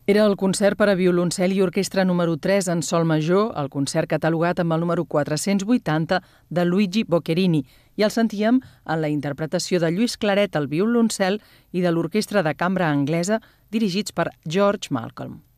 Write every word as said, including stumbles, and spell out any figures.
Era el concert per a violoncel i orquestra número tres en sol major, el concert catalogat amb el número quatre-cents vuitanta de Luigi Boccherini, i el sentíem en la interpretació de Lluís Claret al violoncel i de l'orquestra de cambra anglesa dirigits per George Malcolm.